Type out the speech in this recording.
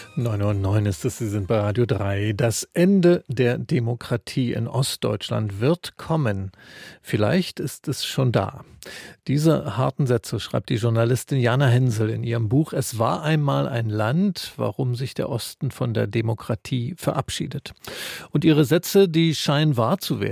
9:09 ist es, Sie sind bei Radio 3. Das Ende der Demokratie in Ostdeutschland wird kommen. Vielleicht ist es schon da. Diese harten Sätze schreibt die Journalistin Jana Hensel in ihrem Buch »Es war einmal ein Land, warum sich der Osten von der Demokratie verabschiedet«. Und ihre Sätze, die scheinen wahr zu werden.